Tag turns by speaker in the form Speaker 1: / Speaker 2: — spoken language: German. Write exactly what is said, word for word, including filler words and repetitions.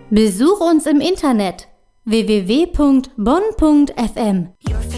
Speaker 1: Besuch uns im Internet w w w punkt bonn punkt f m.